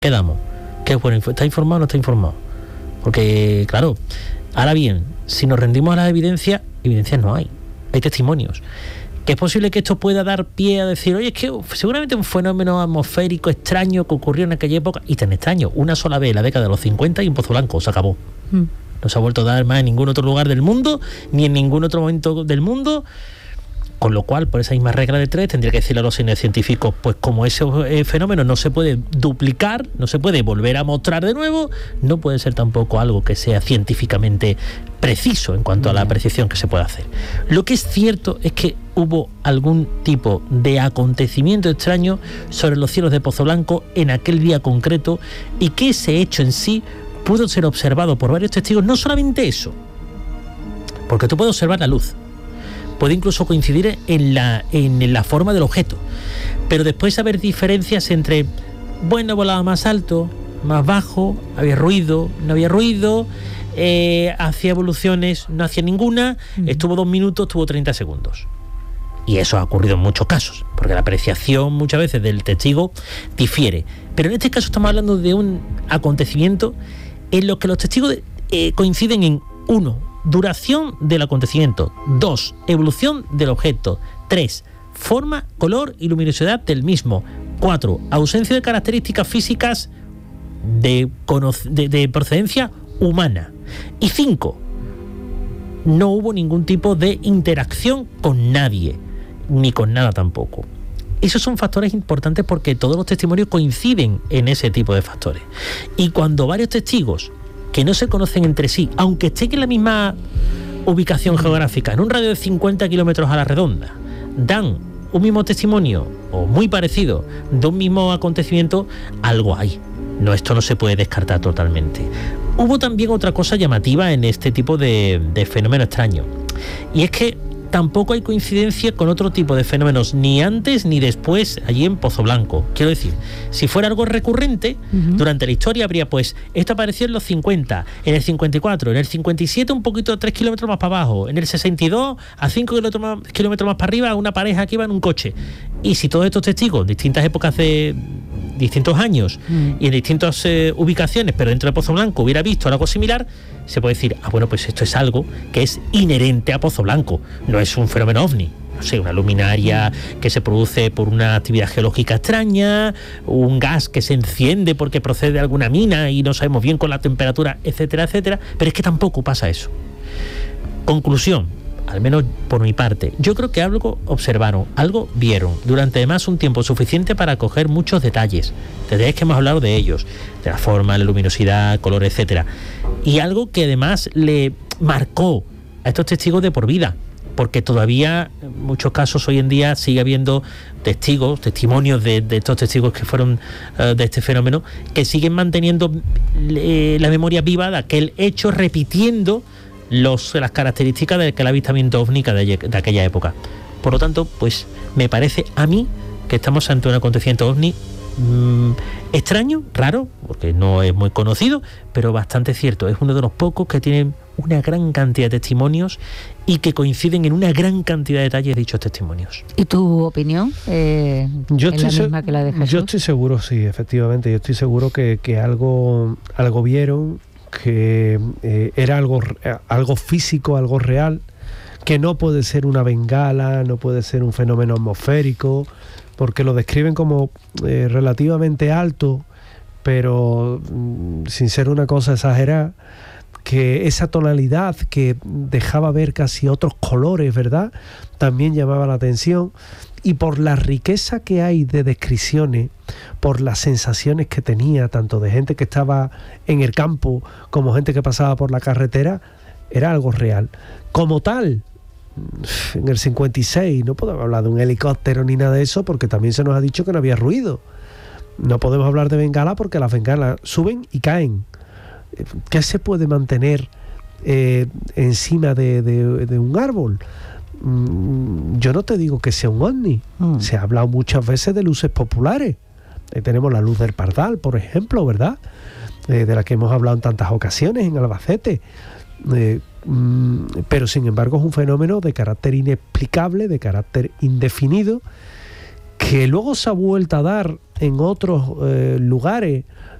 quedamos? ¿Qué es bueno? ¿Está informado o no está informado? Porque, claro, ahora bien, si nos rendimos a las evidencias no hay testimonios. Que es posible que esto pueda dar pie a decir, oye, es que seguramente un fenómeno atmosférico extraño que ocurrió en aquella época, y tan extraño, una sola vez en la década de los 50 y en Pozo Blanco, se acabó. No se ha vuelto a dar más en ningún otro lugar del mundo, ni en ningún otro momento del mundo, con lo cual, por esa misma regla de 3, tendría que decirle a los científicos, pues como ese fenómeno no se puede duplicar, no se puede volver a mostrar de nuevo, no puede ser tampoco algo que sea científicamente preciso en cuanto a la precisión que se puede hacer. Lo que es cierto es que hubo algún tipo de acontecimiento extraño sobre los cielos de Pozo Blanco en aquel día concreto, y que ese hecho en sí pudo ser observado por varios testigos. No solamente eso, porque tú puedes observar la luz, puede incluso coincidir en la forma del objeto, pero después haber diferencias entre, bueno, volaba más alto, más bajo, había ruido, no había ruido, hacía evoluciones, no hacía ninguna, estuvo 2 minutos, estuvo 30 segundos. Y eso ha ocurrido en muchos casos, porque la apreciación muchas veces del testigo difiere. Pero en este caso estamos hablando de un acontecimiento en lo que los testigos coinciden en 1, duración del acontecimiento, 2, evolución del objeto, 3, forma, color y luminosidad del mismo, 4, ausencia de características físicas de procedencia humana, y 5, no hubo ningún tipo de interacción con nadie, ni con nada tampoco. Esos son factores importantes porque todos los testimonios coinciden en ese tipo de factores. Y cuando varios testigos que no se conocen entre sí, aunque estén en la misma ubicación geográfica, en un radio de 50 kilómetros a la redonda, dan un mismo testimonio o muy parecido de un mismo acontecimiento, algo hay. No, esto no se puede descartar totalmente. Hubo también otra cosa llamativa en este tipo de fenómeno extraño, y es que tampoco hay coincidencia con otro tipo de fenómenos, ni antes ni después, allí en Pozo Blanco. Quiero decir, si fuera algo recurrente, durante la historia habría, pues, esto apareció en los 50, en el 54, en el 57 un poquito, 3 kilómetros más para abajo, en el 62 a 5 kilómetros más para arriba, una pareja que iba en un coche. Y si todos estos testigos, distintas épocas de distintos años y en distintas ubicaciones, pero dentro de Pozo Blanco hubiera visto algo similar, se puede decir, bueno, pues esto es algo que es inherente a Pozo Blanco, no es un fenómeno ovni, no sé, una luminaria que se produce por una actividad geológica extraña, un gas que se enciende porque procede de alguna mina y no sabemos bien con la temperatura, etcétera, etcétera, pero es que tampoco pasa eso. Conclusión, al menos por mi parte, yo creo que algo observaron, algo vieron, durante además un tiempo suficiente para coger muchos detalles que hemos hablado de ellos, de la forma, la luminosidad, color, etcétera, y algo que además le marcó a estos testigos de por vida, porque todavía en muchos casos hoy en día sigue habiendo testimonios de estos testigos que fueron de este fenómeno, que siguen manteniendo la memoria viva de aquel hecho, repitiendo las características del avistamiento ovni de aquella época. Por lo tanto, pues me parece a mí que estamos ante un acontecimiento ovni extraño, raro, porque no es muy conocido, pero bastante cierto. Es uno de los pocos que tienen una gran cantidad de testimonios y que coinciden en una gran cantidad de detalles de dichos testimonios. ¿Y tu opinión? Yo estoy seguro, sí, efectivamente. Yo estoy seguro que algo vieron, que era algo físico, algo real, que no puede ser una bengala, no puede ser un fenómeno atmosférico, porque lo describen como relativamente alto, pero sin ser una cosa exagerada, que esa tonalidad que dejaba ver casi otros colores, ¿verdad?, también llamaba la atención. Y por la riqueza que hay de descripciones, por las sensaciones que tenía, tanto de gente que estaba en el campo como gente que pasaba por la carretera, era algo real. Como tal, en el 56 no podemos hablar de un helicóptero ni nada de eso, porque también se nos ha dicho que no había ruido. No podemos hablar de bengala porque las bengalas suben y caen. ¿Qué se puede mantener encima de un árbol? Yo no te digo que sea un ovni. Se ha hablado muchas veces de luces populares. Tenemos la luz del Pardal, por ejemplo, ¿verdad? De la que hemos hablado en tantas ocasiones en Albacete. Pero sin embargo es un fenómeno de carácter inexplicable, de carácter indefinido, que luego se ha vuelto a dar en otros lugares